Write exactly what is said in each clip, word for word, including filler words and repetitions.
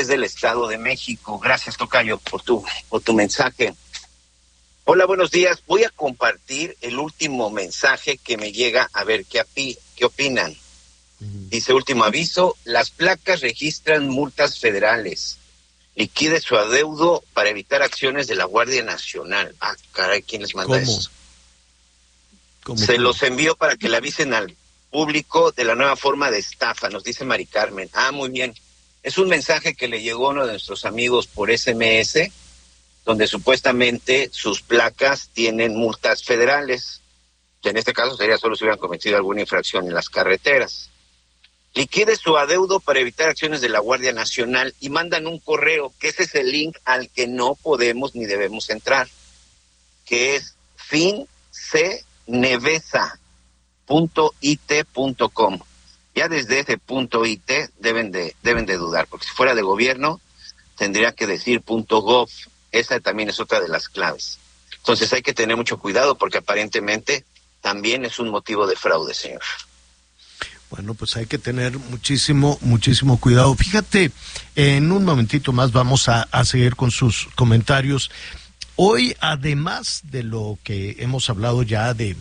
desde el Estado de México. Gracias, tocayo, por tu, por tu mensaje. Hola, buenos días. Voy a compartir el último mensaje que me llega, a ver qué, api, qué opinan. Uh-huh. Dice, último aviso, las placas registran multas federales. Liquide su adeudo para evitar acciones de la Guardia Nacional. Ah, caray, ¿quién les manda ¿Cómo? eso? ¿Cómo, Se cómo? los envío para que le avisen al público de la nueva forma de estafa, nos dice Mari Carmen. Ah, muy bien. Es un mensaje que le llegó a uno de nuestros amigos por ese eme ese, donde supuestamente sus placas tienen multas federales, que en este caso sería solo si hubieran cometido alguna infracción en las carreteras. Liquide su adeudo para evitar acciones de la Guardia Nacional y mandan un correo, que ese es el link al que no podemos ni debemos entrar, que es fincnevesa punto it punto com. Ya desde ese punto .it deben de, deben de dudar, porque si fuera de gobierno tendría que decir .gov. Esa también es otra de las claves. Entonces hay que tener mucho cuidado porque aparentemente también es un motivo de fraude, señor. Bueno, pues hay que tener muchísimo, muchísimo cuidado. Fíjate, en un momentito más vamos a, a seguir con sus comentarios. Hoy, además de lo que hemos hablado ya de,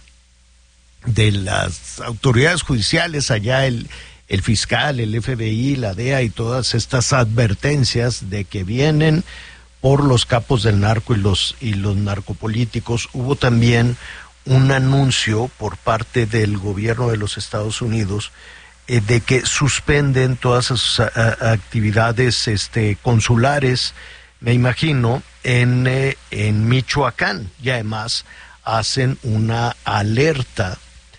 de las autoridades judiciales, allá el, el fiscal, el efe be i, la de a y todas estas advertencias de que vienen por los capos del narco y los, y los narcopolíticos, hubo también un anuncio por parte del gobierno de los Estados Unidos eh, de que suspenden todas sus a, a, actividades este, consulares, me imagino, en, eh, en Michoacán, y además hacen una alerta,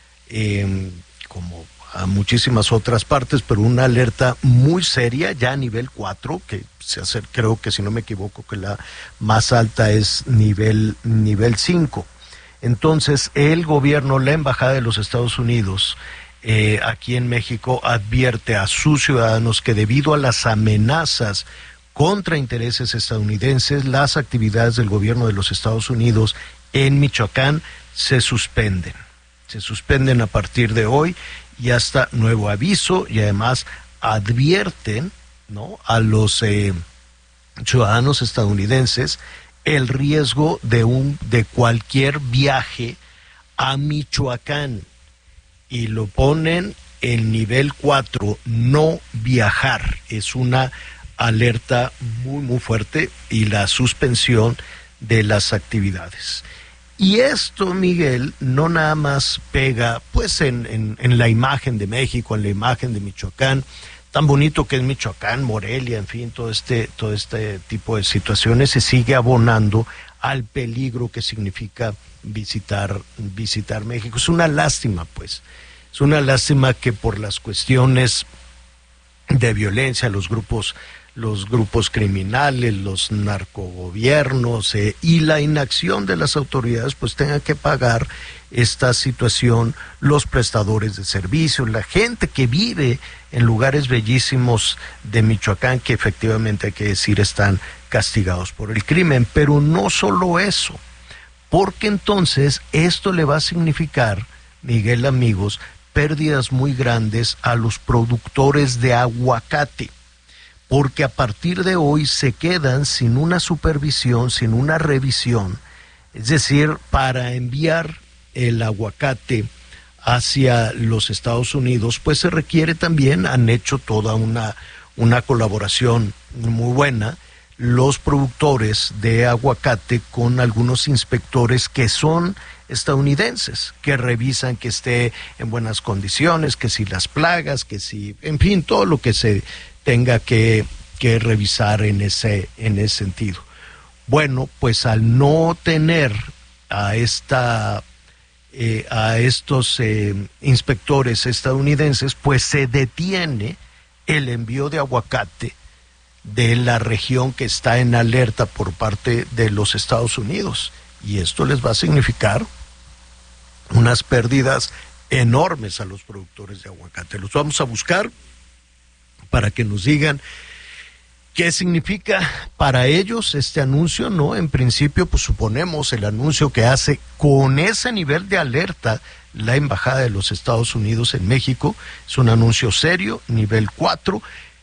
eh, como a muchísimas otras partes, pero una alerta muy seria, ya a nivel cuatro, que se hace, creo que si no me equivoco, que la más alta es nivel, nivel cinco. Entonces, el gobierno, la Embajada de los Estados Unidos, eh, aquí en México, advierte a sus ciudadanos que debido a las amenazas contra intereses estadounidenses, las actividades del gobierno de los Estados Unidos en Michoacán se suspenden. Se suspenden a partir de hoy y hasta nuevo aviso, y además advierten, ¿no?, a los eh, ciudadanos estadounidenses el riesgo de un de cualquier viaje a Michoacán, y lo ponen en nivel cuatro, no viajar. Es una alerta muy muy fuerte y la suspensión de las actividades. Y esto, Miguel, no nada más pega pues en, en, en la imagen de México, en la imagen de Michoacán, tan bonito que es Michoacán, Morelia, en fin, todo este, todo este tipo de situaciones se sigue abonando al peligro que significa visitar, visitar México. Es una lástima, pues, es una lástima que por las cuestiones de violencia, los grupos, los grupos criminales, los narcogobiernos eh, y la inacción de las autoridades, pues tengan que pagar esta situación los prestadores de servicios, la gente que vive en lugares bellísimos de Michoacán, que efectivamente hay que decir están castigados por el crimen. Pero no solo eso, porque entonces esto le va a significar, Miguel, amigos, pérdidas muy grandes a los productores de aguacate, porque a partir de hoy se quedan sin una supervisión, sin una revisión, es decir, para enviar el aguacate hacia los Estados Unidos, pues se requiere también, han hecho toda una, una colaboración muy buena, los productores de aguacate con algunos inspectores que son estadounidenses, que revisan que esté en buenas condiciones, que si las plagas, que si, en fin, todo lo que se tenga que, que revisar en ese, en ese sentido. Bueno, pues al no tener a esta eh, a estos eh, inspectores estadounidenses, pues se detiene el envío de aguacate de la región que está en alerta por parte de los Estados Unidos, y esto les va a significar unas pérdidas enormes a los productores de aguacate. Los vamos a buscar para que nos digan qué significa para ellos este anuncio, ¿no? En principio, pues suponemos el anuncio que hace con ese nivel de alerta la Embajada de los Estados Unidos en México, es un anuncio serio, nivel cuatro,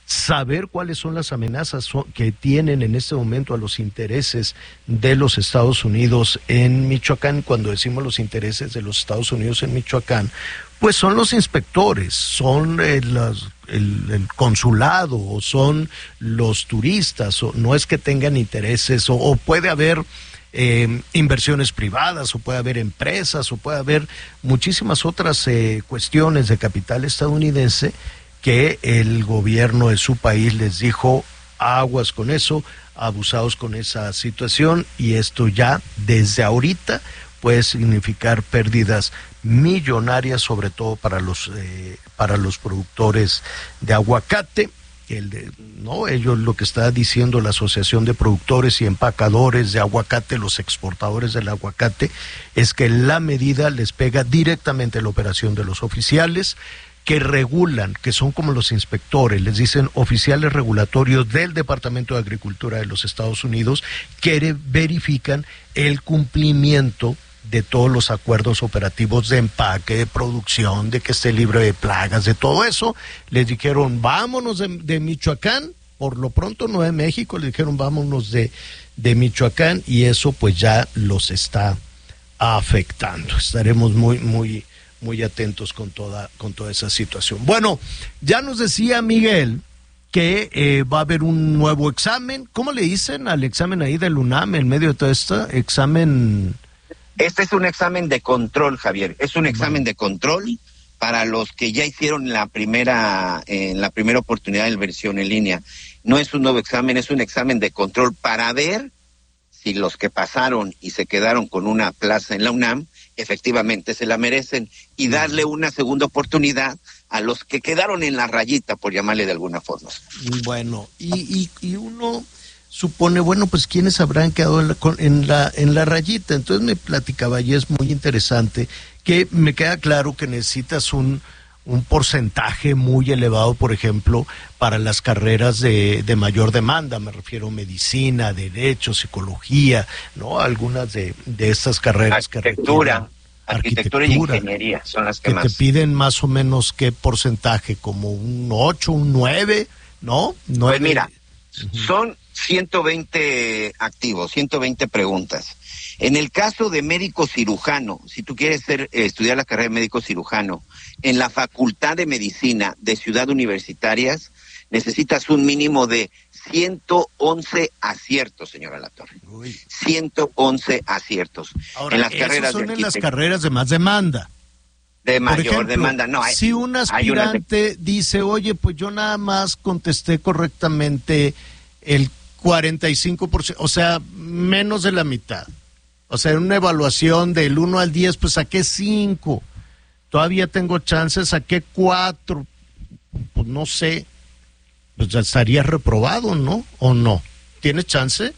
saber cuáles son las amenazas que tienen en este momento a los intereses de los Estados Unidos en Michoacán. Cuando decimos los intereses de los Estados Unidos en Michoacán, pues son los inspectores, son el, el, el consulado, o son los turistas, o no es que tengan intereses, o, o puede haber eh, inversiones privadas, o puede haber empresas, o puede haber muchísimas otras eh, cuestiones de capital estadounidense que el gobierno de su país les dijo aguas con eso, abusados con esa situación, y esto ya desde ahorita puede significar pérdidas millonarias, sobre todo para los eh, para los productores de aguacate. El de, no, ellos, lo que está diciendo la Asociación de Productores y Empacadores de Aguacate, los exportadores del aguacate, es que la medida les pega directamente a la operación de los oficiales que regulan, que son como los inspectores, les dicen oficiales regulatorios del Departamento de Agricultura de los Estados Unidos, que verifican el cumplimiento de todos los acuerdos operativos de empaque, de producción, de que esté libre de plagas, de todo eso. Les dijeron, vámonos de, de Michoacán, por lo pronto no de México, les dijeron, vámonos de, de Michoacán, y eso pues ya los está afectando. Estaremos muy, muy... muy atentos con toda con toda esa situación. Bueno, ya nos decía Miguel que eh, va a haber un nuevo examen. ¿Cómo le dicen al examen ahí del UNAM en medio de todo esto? Examen... Este es un examen de control, Javier. Es un examen de control para los que ya hicieron la primera en eh, la primera oportunidad de versión en línea. No es un nuevo examen, es un examen de control para ver si los que pasaron y se quedaron con una plaza en la UNAM efectivamente se la merecen, y darle una segunda oportunidad a los que quedaron en la rayita, por llamarle de alguna forma. Bueno, y, y, y uno supone, bueno, pues quiénes habrán quedado en la, en la en la rayita. Entonces me platicaba, y es muy interesante, que me queda claro que necesitas un un porcentaje muy elevado, por ejemplo, para las carreras de, de mayor demanda, me refiero a medicina, derecho, psicología, ¿no? Algunas de, de estas carreras arquitectura, que arquitectura, arquitectura y ingeniería son las que, que más. te piden más o menos qué porcentaje, como un ocho, un nueve, ¿no? nueve. Pues mira, uh-huh. Son ciento veinte activos, ciento veinte preguntas. En el caso de médico cirujano, si tú quieres ser, eh, estudiar la carrera de médico cirujano en la Facultad de Medicina de Ciudad Universitarias, necesitas un mínimo de ciento once aciertos, señora Latorre. Uy. ciento once aciertos. Ahora, en las esos carreras son de en las carreras de más demanda. De mayor ejemplo, demanda, no. Hay, si un aspirante de... dice, oye, pues yo nada más contesté correctamente el cuarenta y cinco por ciento, o sea, menos de la mitad. O sea, en una evaluación del uno al diez, pues saqué cinco. Todavía tengo chances, saqué cuatro. Pues no sé. Pues ya estaría reprobado, ¿no? ¿O no? ¿Tienes chance?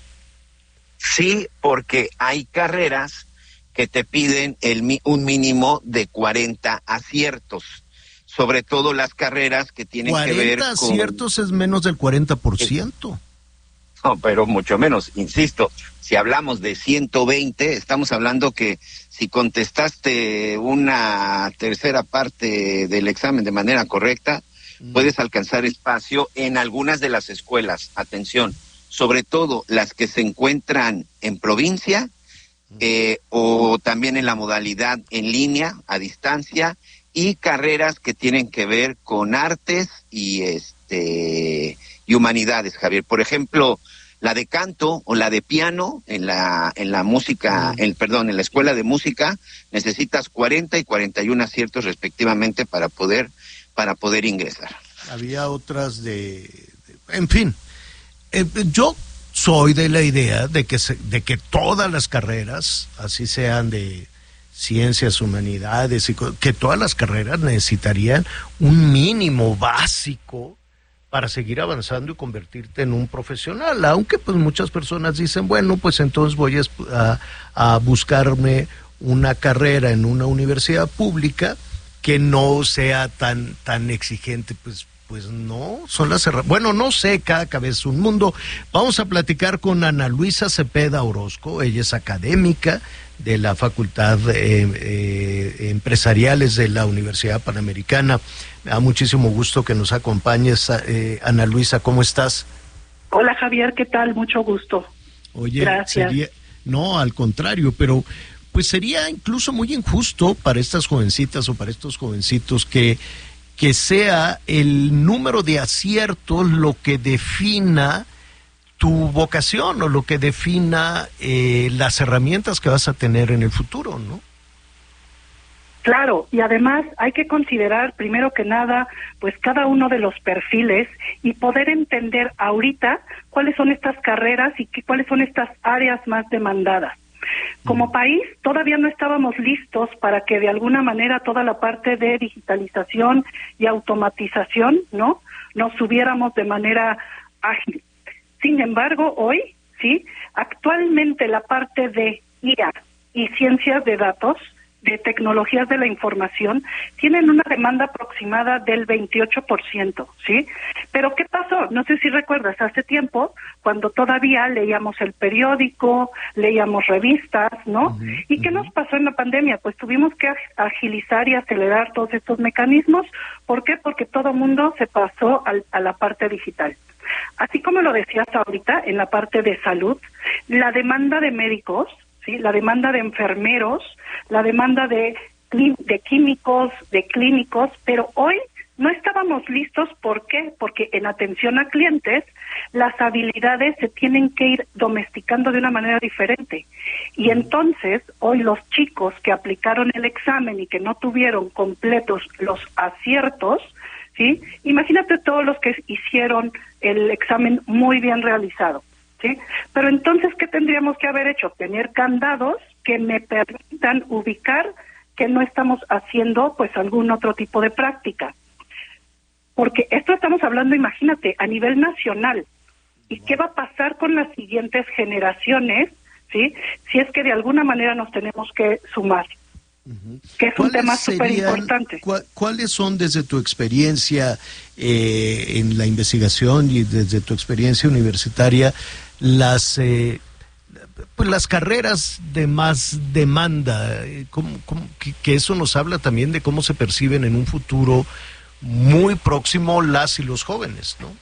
Sí, porque hay carreras que te piden el, un mínimo de cuarenta aciertos. Sobre todo las carreras que tienen que ver con... cuarenta aciertos es menos del cuarenta por ciento. No, pero mucho menos, insisto, si hablamos de ciento veinte, estamos hablando que si contestaste una tercera parte del examen de manera correcta, mm. puedes alcanzar espacio en algunas de las escuelas. Atención, sobre todo las que se encuentran en provincia mm. eh, o también en la modalidad en línea, a distancia, y carreras que tienen que ver con artes y este y humanidades, Javier. Por ejemplo, la de canto o la de piano en la en la música, el perdón, en la escuela de música necesitas cuarenta y cuarenta y uno aciertos respectivamente para poder para poder ingresar. Había otras de, de en fin, eh, yo soy de la idea de que se, de que todas las carreras, así sean de ciencias, humanidades, y que todas las carreras necesitarían un mínimo básico para seguir avanzando y convertirte en un profesional, aunque pues muchas personas dicen, bueno, pues entonces voy a, a, a buscarme una carrera en una universidad pública que no sea tan tan exigente, pues pues no, son las herramientas. Bueno, no sé, cada cabeza es un mundo. Vamos a platicar con Ana Luisa Cepeda Orozco, ella es académica de la Facultad eh, eh, Empresariales de la Universidad Panamericana. Me da muchísimo gusto que nos acompañes. Eh, Ana Luisa, ¿cómo estás? Hola Javier, ¿qué tal? Mucho gusto. Oye, gracias. Sería, no, al contrario, pero pues sería incluso muy injusto para estas jovencitas o para estos jovencitos que, que sea el número de aciertos lo que defina tu vocación o lo que defina eh, las herramientas que vas a tener en el futuro, ¿no? Claro, y además hay que considerar primero que nada pues cada uno de los perfiles y poder entender ahorita cuáles son estas carreras y qué, cuáles son estas áreas más demandadas. Como mm. país todavía no estábamos listos para que de alguna manera toda la parte de digitalización y automatización, ¿no?, nos subiéramos de manera ágil. Sin embargo, hoy, sí, actualmente la parte de I A y ciencias de datos, de tecnologías de la información, tienen una demanda aproximada del veintiocho por ciento, ¿sí? Pero ¿qué pasó? No sé si recuerdas, hace tiempo, cuando todavía leíamos el periódico, leíamos revistas, ¿no? Uh-huh, ¿Y uh-huh. qué nos pasó en la pandemia? Pues tuvimos que agilizar y acelerar todos estos mecanismos. ¿Por qué? Porque todo el mundo se pasó al, a la parte digital. Así como lo decías ahorita, en la parte de salud, la demanda de médicos, ¿sí?, la demanda de enfermeros, la demanda de, de químicos, de clínicos, pero hoy no estábamos listos. ¿Por qué? Porque en atención a clientes, las habilidades se tienen que ir domesticando de una manera diferente. Y entonces, hoy los chicos que aplicaron el examen y que no tuvieron completos los aciertos, ¿sí?, imagínate todos los que hicieron el examen muy bien realizado, ¿sí? Pero entonces, ¿qué tendríamos que haber hecho? Tener candados que me permitan ubicar que no estamos haciendo pues algún otro tipo de práctica. Porque esto estamos hablando, imagínate, a nivel nacional. ¿Y qué va a pasar con las siguientes generaciones, sí?, si es que de alguna manera nos tenemos que sumar. Uh-huh. Que es un tema súper importante. ¿cuál, ¿Cuáles son, desde tu experiencia eh, en la investigación y desde tu experiencia universitaria, las eh, pues las carreras de más demanda? ¿Cómo, cómo, que, que eso nos habla también de cómo se perciben en un futuro muy próximo las y los jóvenes, ¿no?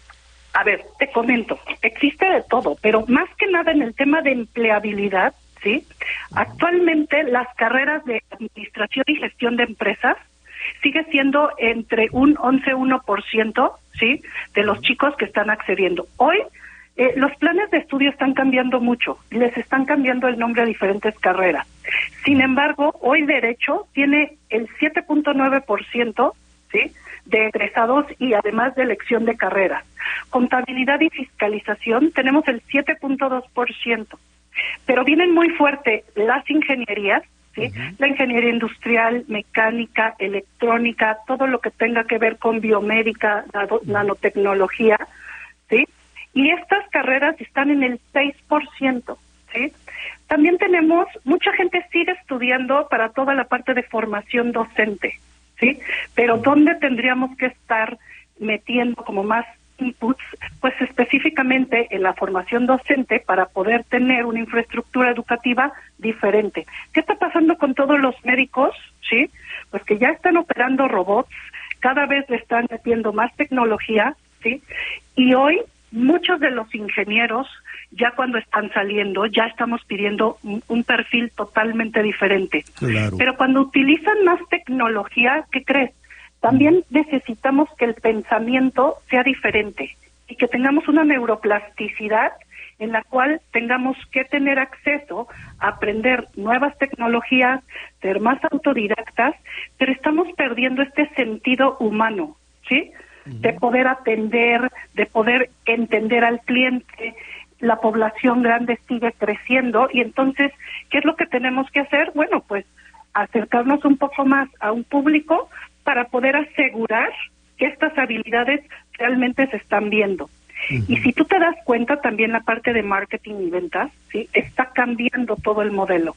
A ver, te comento, existe de todo, pero más que nada en el tema de empleabilidad, ¿sí? Uh-huh. Actualmente las carreras de administración y gestión de empresas sigue siendo entre un once uno por ciento, ¿sí?, de los chicos que están accediendo. Hoy eh, los planes de estudio están cambiando mucho, les están cambiando el nombre a diferentes carreras. Sin embargo, hoy Derecho tiene el siete punto nueve por ciento, ¿sí?, de egresados y además de elección de carreras. Contabilidad y fiscalización tenemos el siete punto dos por ciento. Pero vienen muy fuerte las ingenierías, ¿sí? Uh-huh. La ingeniería industrial, mecánica, electrónica, todo lo que tenga que ver con biomédica, nano- nanotecnología, ¿sí? Y estas carreras están en el seis por ciento, ¿sí? También tenemos, mucha gente sigue estudiando para toda la parte de formación docente, ¿sí? Pero ¿dónde tendríamos que estar metiendo como más inputs? Pues específicamente en la formación docente para poder tener una infraestructura educativa diferente. ¿Qué está pasando con todos los médicos? ¿Sí? Pues que ya están operando robots, cada vez le están metiendo más tecnología, ¿sí? Y hoy muchos de los ingenieros, ya cuando están saliendo, ya estamos pidiendo un, un perfil totalmente diferente. Claro. Pero cuando utilizan más tecnología, ¿qué crees? También necesitamos que el pensamiento sea diferente y que tengamos una neuroplasticidad en la cual tengamos que tener acceso a aprender nuevas tecnologías, ser más autodidactas, pero estamos perdiendo este sentido humano, ¿sí? Uh-huh. De poder atender, de poder entender al cliente. La población grande sigue creciendo y entonces, ¿qué es lo que tenemos que hacer? Bueno, pues acercarnos un poco más a un público para poder asegurar que estas habilidades realmente se están viendo. Uh-huh. Y si tú te das cuenta, también la parte de marketing y ventas, ¿sí?, está cambiando todo el modelo.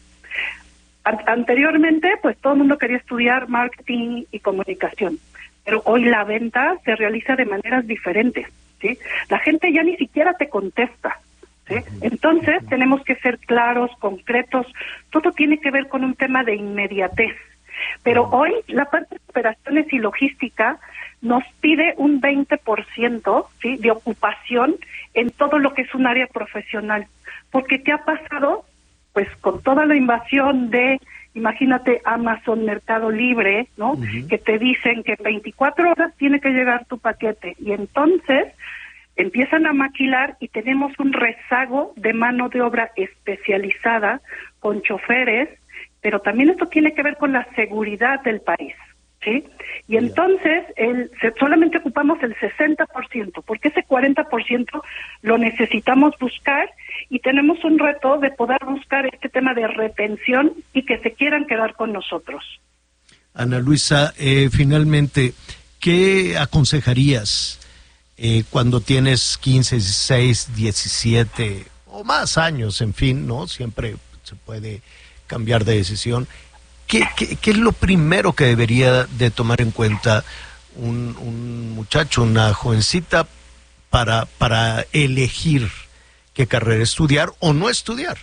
An- anteriormente, pues todo el mundo quería estudiar marketing y comunicación, pero hoy la venta se realiza de maneras diferentes, ¿sí? La gente ya ni siquiera te contesta, ¿sí? ¿sí? Entonces, tenemos que ser claros, concretos, todo tiene que ver con un tema de inmediatez. Pero hoy la parte de operaciones y logística nos pide un veinte por ciento, ¿sí?, de ocupación en todo lo que es un área profesional. Porque ¿qué ha pasado? Pues con toda la invasión de, imagínate, Amazon, Mercado Libre, ¿no? Uh-huh. Que te dicen que en veinticuatro horas tiene que llegar tu paquete. Y entonces empiezan a maquilar y tenemos un rezago de mano de obra especializada con choferes, pero también esto tiene que ver con la seguridad del país, ¿sí? Y entonces el, solamente ocupamos el sesenta por ciento, porque ese cuarenta por ciento lo necesitamos buscar y tenemos un reto de poder buscar este tema de retención y que se quieran quedar con nosotros. Ana Luisa, eh, finalmente, ¿qué aconsejarías eh, cuando tienes quince, dieciséis, diecisiete o más años, en fin, ¿no? Siempre se puede cambiar de decisión. ¿Qué, qué, qué es lo primero que debería de tomar en cuenta un, un muchacho, una jovencita, para, para elegir qué carrera estudiar o no estudiar?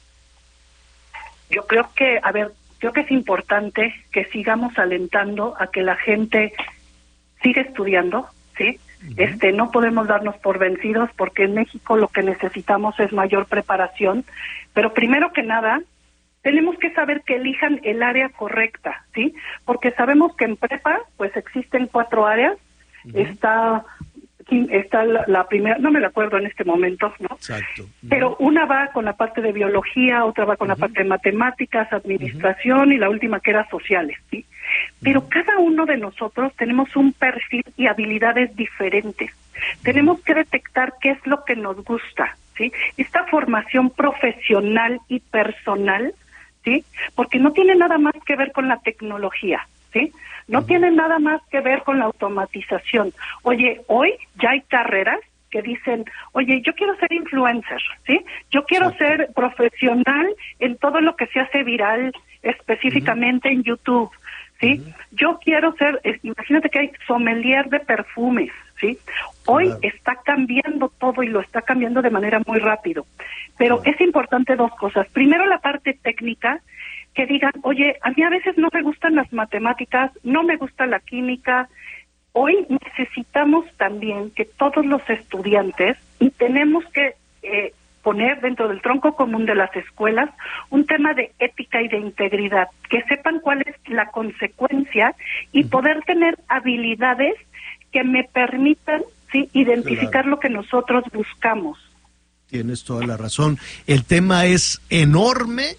Yo creo que, a ver, creo que es importante que sigamos alentando a que la gente siga estudiando, ¿sí? Uh-huh. Este, no podemos darnos por vencidos porque en México lo que necesitamos es mayor preparación, pero primero que nada tenemos que saber que elijan el área correcta, ¿sí? Porque sabemos que en prepa, pues existen cuatro áreas. Uh-huh. Está, está la, la primera, no me la acuerdo en este momento, ¿no? Exacto. Uh-huh. Pero una va con la parte de biología, otra va con uh-huh. la parte de matemáticas, administración, uh-huh. y la última que era sociales, ¿sí? Pero uh-huh. cada uno de nosotros tenemos un perfil y habilidades diferentes. Uh-huh. Tenemos que detectar qué es lo que nos gusta, ¿sí? Esta formación profesional y personal, ¿sí? Porque no tiene nada más que ver con la tecnología, ¿sí? No uh-huh. tiene nada más que ver con la automatización. Oye, hoy ya hay carreras que dicen, oye, yo quiero ser influencer, ¿sí? Yo quiero sí. ser profesional en todo lo que se hace viral, específicamente uh-huh. en YouTube, ¿sí? Uh-huh. Yo quiero ser, imagínate que hay sommelier de perfumes, ¿sí? Hoy claro. está cambiando todo y lo está cambiando de manera muy rápido. Pero claro. es importante dos cosas. Primero, la parte técnica, que digan, oye, a mí a veces no me gustan las matemáticas, no me gusta la química. Hoy necesitamos también que todos los estudiantes, y tenemos que eh, poner dentro del tronco común de las escuelas un tema de ética y de integridad, que sepan cuál es la consecuencia y uh-huh. poder tener habilidades que me permitan, sí, identificar claro. lo que nosotros buscamos. Tienes toda la razón. El tema es enorme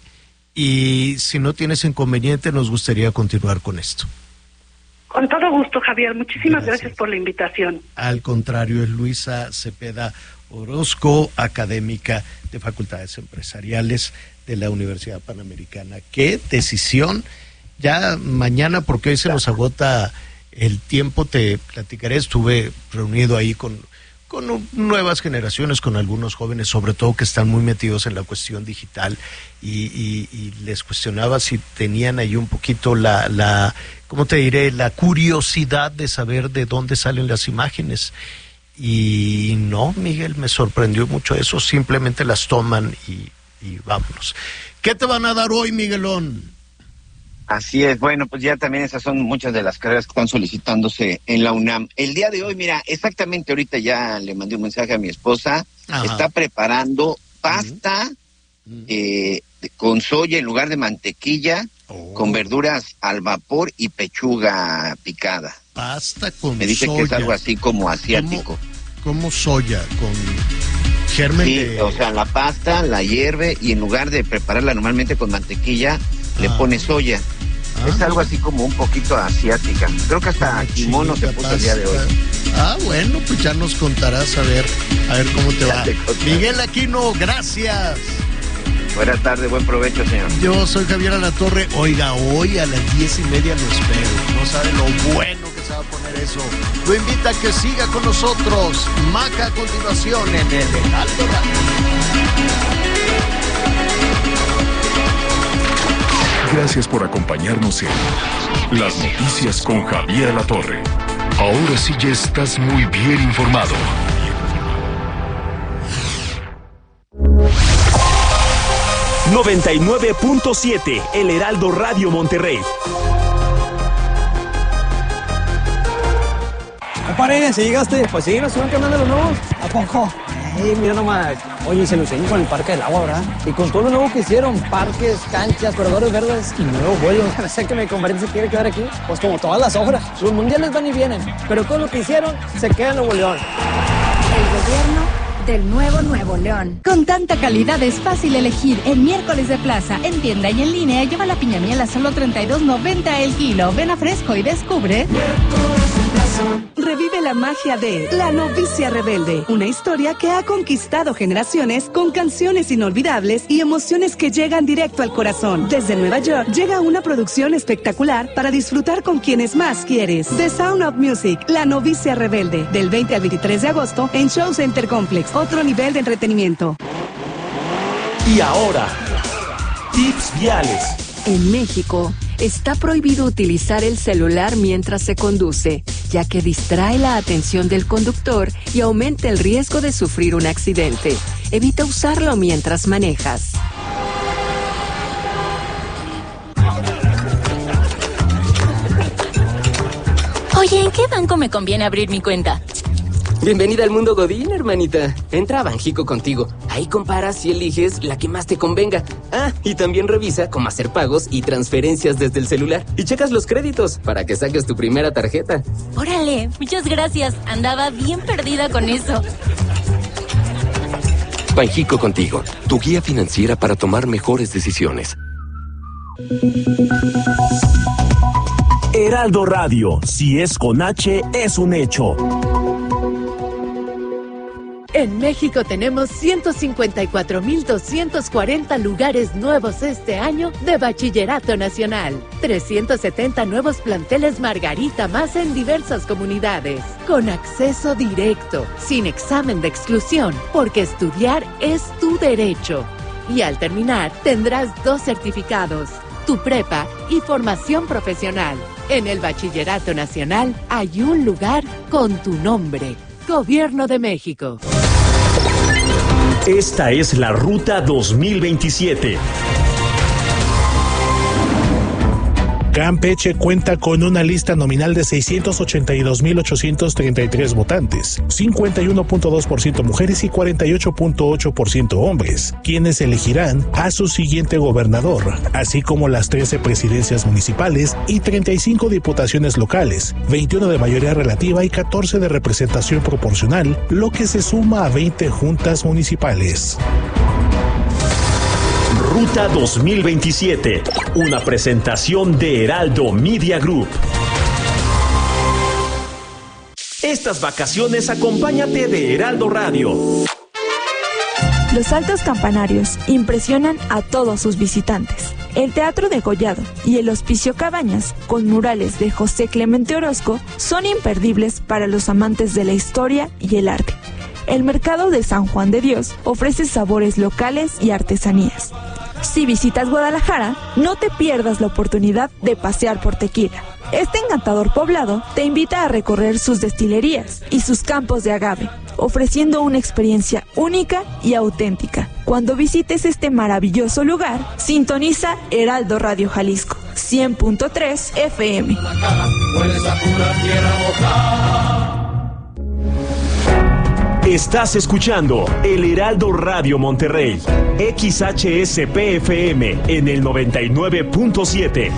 y si no tienes inconveniente nos gustaría continuar con esto. Con todo gusto, Javier. Muchísimas gracias, gracias por la invitación. Al contrario, es Luisa Cepeda Orozco, académica de Facultades Empresariales de la Universidad Panamericana. ¿Qué decisión? Ya mañana, porque hoy se nos agota el tiempo, te platicaré. Estuve reunido ahí con, con nuevas generaciones, con algunos jóvenes, sobre todo que están muy metidos en la cuestión digital, y, y, y les cuestionaba si tenían ahí un poquito la, la, ¿cómo te diré?, la curiosidad de saber de dónde salen las imágenes. Y no, Miguel, me sorprendió mucho eso, simplemente las toman y, y vámonos. ¿Qué te van a dar hoy, Miguelón? Así es, bueno, pues ya también esas son muchas de las carreras que están solicitándose en la UNAM. El día de hoy, mira, exactamente ahorita ya le mandé un mensaje a mi esposa, Ajá. está preparando pasta uh-huh. eh, con soya en lugar de mantequilla, oh. con verduras al vapor y pechuga picada. Pasta con soya. Me dice soya. que es algo así como asiático. ¿Cómo, cómo soya? ¿Con germen sí, de...? O sea, la pasta la hierve y en lugar de prepararla normalmente con mantequilla, ah. le pone soya. Ah, es algo así como un poquito asiática. Creo que hasta kimono se puso el día de hoy. Ah, bueno, pues ya nos contarás a ver, a ver cómo te va. Miguel Aquino, gracias. Buenas tardes, buen provecho, señor. Yo soy Javier Alatorre. Oiga, hoy a las diez y media lo espero. No sabe lo bueno que se va a poner eso. Lo invita a que siga con nosotros. Maca a continuación en el Heraldo Radio. Gracias por acompañarnos en Las Noticias con Javier Alatorre. Ahora sí ya estás muy bien informado. noventa y nueve punto siete, El Heraldo Radio Monterrey. Compadre, si llegaste, pues sí, nos suben cambiando los nuevos. ¿A poco? Ay, mira nomás. Oye, se luceño con el Parque del Agua, ¿verdad? Y con todo lo nuevo que hicieron, parques, canchas, corredores verdes y nuevos vuelos. Sé que mi compadre se quiere quedar aquí, pues como todas las obras. Los mundiales van y vienen, pero todo lo que hicieron se queda en Nuevo León. El gobierno del nuevo Nuevo León. Con tanta calidad es fácil elegir. El miércoles de plaza, en tienda y en línea, lleva la piña miel a solo treinta y dos noventa el kilo. Ven a Fresco y descubre. Revive la magia de La Novicia Rebelde, una historia que ha conquistado generaciones con canciones inolvidables y emociones que llegan directo al corazón. Desde Nueva York llega una producción espectacular para disfrutar con quienes más quieres. The Sound of Music, La Novicia Rebelde, del veinte al veintitrés de agosto en Show Center Complex, otro nivel de entretenimiento. Y ahora, tips viales. En México, está prohibido utilizar el celular mientras se conduce, ya que distrae la atención del conductor y aumenta el riesgo de sufrir un accidente. Evita usarlo mientras manejas. Oye, ¿en qué banco me conviene abrir mi cuenta? Bienvenida al mundo Godín, hermanita. Entra a Banjico contigo. Ahí comparas y eliges la que más te convenga. Ah, y también revisa cómo hacer pagos y transferencias desde el celular. Y checas los créditos para que saques tu primera tarjeta. Órale, muchas gracias. Andaba bien perdida con eso. Banjico contigo, tu guía financiera para tomar mejores decisiones. Heraldo Radio, si es con H, es un hecho. En México tenemos ciento cincuenta y cuatro mil doscientos cuarenta lugares nuevos este año de Bachillerato Nacional. trescientos setenta nuevos planteles Margarita más en diversas comunidades. Con acceso directo, sin examen de exclusión, porque estudiar es tu derecho. Y al terminar, tendrás dos certificados, tu prepa y formación profesional. En el Bachillerato Nacional hay un lugar con tu nombre. Gobierno de México. Esta es la Ruta dos mil veintisiete. Campeche cuenta con una lista nominal de seiscientos ochenta y dos mil ochocientos treinta y tres votantes, cincuenta y uno punto dos por ciento mujeres y cuarenta y ocho punto ocho por ciento hombres, quienes elegirán a su siguiente gobernador, así como las trece presidencias municipales y treinta y cinco diputaciones locales, veintiuno de mayoría relativa y catorce de representación proporcional, lo que se suma a veinte juntas municipales. Ruta dos mil veintisiete, una presentación de Heraldo Media Group. Estas vacaciones acompáñate de Heraldo Radio. Los altos campanarios impresionan a todos sus visitantes. El Teatro Degollado y el Hospicio Cabañas, con murales de José Clemente Orozco, son imperdibles para los amantes de la historia y el arte. El Mercado de San Juan de Dios ofrece sabores locales y artesanías. Si visitas Guadalajara, no te pierdas la oportunidad de pasear por Tequila. Este encantador poblado te invita a recorrer sus destilerías y sus campos de agave, ofreciendo una experiencia única y auténtica. Cuando visites este maravilloso lugar, sintoniza Heraldo Radio Jalisco, cien punto tres F M. Estás escuchando El Heraldo Radio Monterrey, X H S P F M en el noventa y nueve punto siete.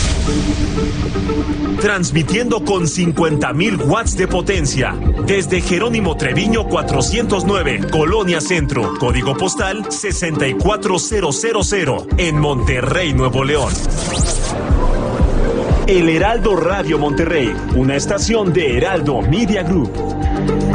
Transmitiendo con cincuenta mil watts de potencia desde Jerónimo Treviño cuatrocientos nueve, Colonia Centro, código postal sesenta y cuatro mil en Monterrey, Nuevo León. El Heraldo Radio Monterrey, una estación de Heraldo Media Group.